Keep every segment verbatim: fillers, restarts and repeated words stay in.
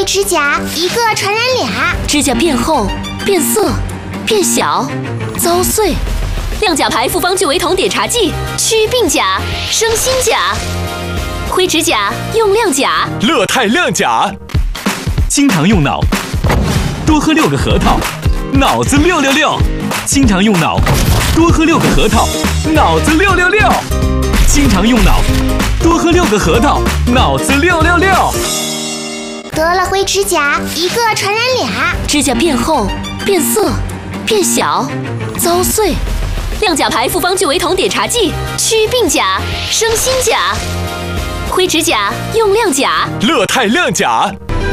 灰指甲，一个传染俩。 指甲变厚、变色、变小、遭碎。亮甲牌复方聚维酮碘茶剂，祛病甲、生新甲。灰指甲用亮甲， 乐泰亮甲。经常用脑，多喝六个核桃，脑子六六六。经常用脑，多喝六个核桃，脑子六六六。经常用脑，多喝六个核桃，脑子六六六。 得了灰指甲，一个传染俩。 指甲变厚、变色、变小、遭碎。亮甲牌复方聚维酮碘茶剂，祛病甲、生新甲。灰指甲用亮甲， 乐泰亮甲。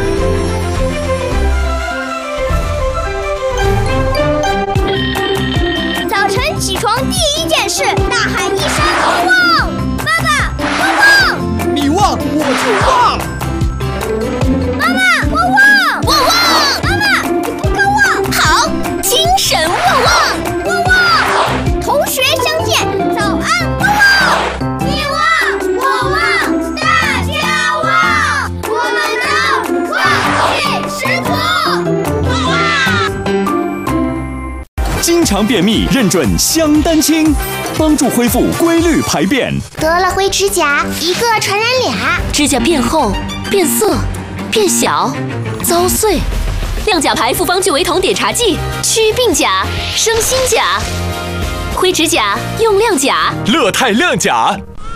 早晨起床第一件事，大喊一声“汪”，爸爸，汪汪！ 你汪，我就汪。 妈妈，汪汪， 汪汪！ 妈妈，你不够汪。 好，精神旺旺， 汪汪！同学相见，早安，汪汪！你汪，我汪，大家汪！我们的忘记食谱，汪汪！ 经常便秘，认准香丹清，帮助恢复规律排便。 得了灰指甲，一个传染俩。 指甲变厚、变色、变小、遭碎。亮甲牌复方聚维酮碘茶剂，祛病甲、生新甲。灰指甲用亮甲， 乐泰亮甲。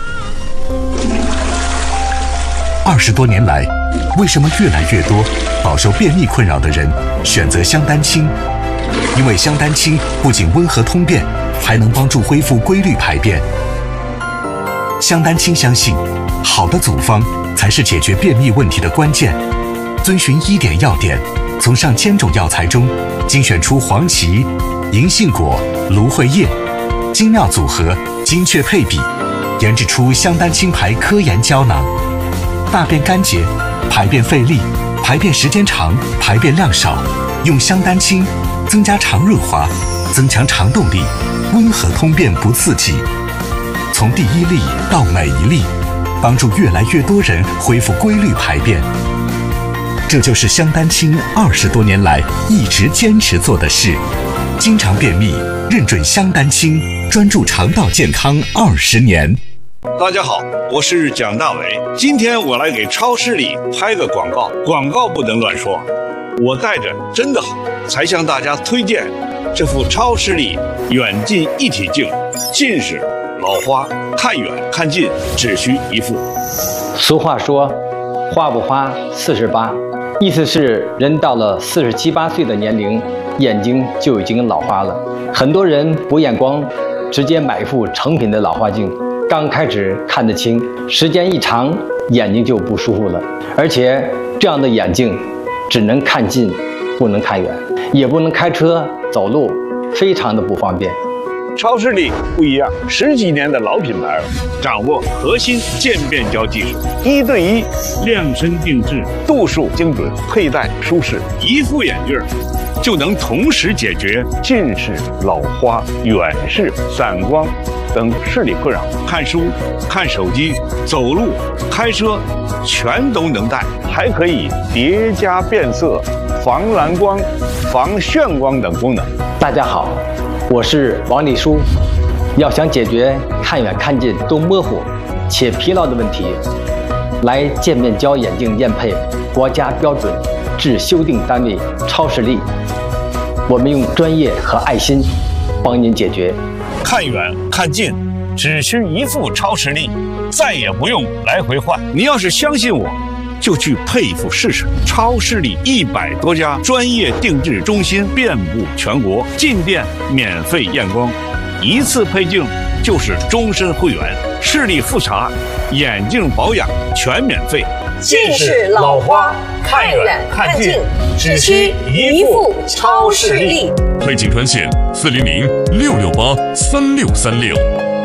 二十多年来，为什么越来越多饱受便秘困扰的人选择香丹清？因为香丹清不仅温和通便，还能帮助恢复规律排便。香丹清相信，好的组方才是解决便秘问题的关键。遵循医典要点，从上千种药材中精选出黄芪、银杏果、芦荟叶，精妙组合，精确配比，研制出香丹清牌科研胶囊。大便干结、排便费力、排便时间长、排便量少，用香丹清增加肠润滑，增强肠动力，温和通便不刺激。从第一粒到每一粒，帮助越来越多人恢复规律排便。这就是香丹清二十多年来一直坚持做的事。经常便秘，认准香丹清，专注肠道健康二十年。 大家好，我是蒋大为。今天我来给超市里拍个广告，广告不能乱说。我带着真的好，才向大家推荐这副超视力远近一体镜，近视、老花，看远看近只需一副。 俗话说，花不花四十八，意思是人到了四十七八岁的年龄，眼睛就已经老花了。很多人不验光，直接买一副成品的老花镜。刚开始看得清，时间一长，眼睛就不舒服了。而且这样的眼镜只能看近，不能看远，也不能开车走路，非常的不方便。 超视力不一样，十几年的老品牌，掌握核心渐变焦技术，一对一量身定制，度数精准，佩戴舒适，一副眼镜就能同时解决近视、老花、远视、散光等视力困扰，看书、看手机、走路、开车，全都能戴，还可以叠加变色、防蓝光、防眩光等功能。 大家好，我是王立书。要想解决看远看近都模糊且疲劳的问题，来渐变焦眼镜验配国家标准至修订单位超视力，我们用专业和爱心帮您解决。 看远看近只需一副超视力，再也不用来回换。你要是相信我，就去配一副试试。超视力一百多家专业定制中心遍布全国，进店免费验光，一次配镜就是终身会员，视力复查、眼镜保养全免费。 近视、老花，看远看近，只需一副超视力。 配镜专线：四零零六六八三六三六。